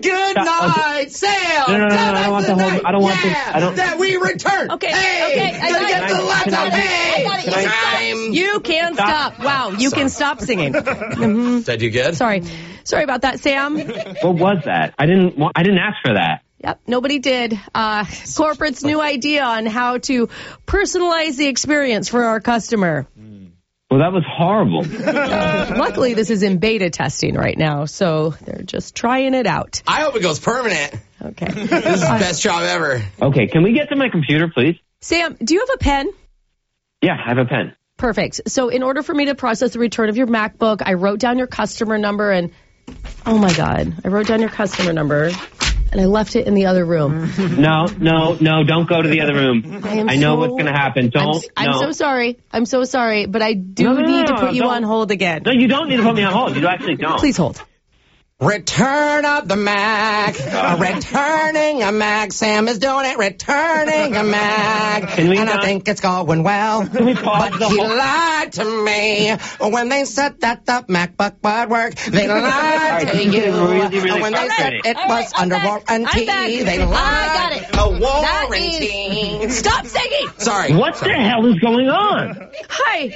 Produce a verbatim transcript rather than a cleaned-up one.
good night, Sam. No, no, no, no, I don't want the whole. I don't want yeah, this. I don't. That we return. Okay, hey, okay, I gonna got get it. the laptop. I got it. Hey, I got it. You can time. stop. You can stop. Wow, you can stop singing. Mm-hmm. Did I do good? Sorry. Sorry about that, Sam. What was that? I didn't. want- I didn't ask for that. Yep, nobody did. Uh, corporate's new idea on how to personalize the experience for our customer. Well, that was horrible. Uh, luckily, this is in beta testing right now, so they're just trying it out. I hope it goes permanent. Okay. This is the best job ever. Okay, can we get to my computer, please? Sam, do you have a pen? Yeah, I have a pen. Perfect. So in order for me to process the return of your MacBook, I wrote down your customer number and, oh my God, I wrote down your customer number and I left it in the other room. No, no, no, don't go to the other room. I, am I know so, what's going to happen. Don't. I'm, I'm no. so sorry. I'm so sorry, but I do No, no, no, need to no, put you don't. on hold again. No, you don't need to put me on hold. You actually don't. Please hold. Return of the Mac. Uh, returning a Mac. Sam is doing it. Returning a Mac. Can we and not- I think it's going well. Can we pause but the he whole- lied to me when they said that the MacBook would work. They lied right, to this is you getting really, really when they said frustrating. it All was right, I'm under back. warranty. I'm back. They I lied. got it. A That warranty. is- Stop singing. Sorry. What the hell is going on? Hi.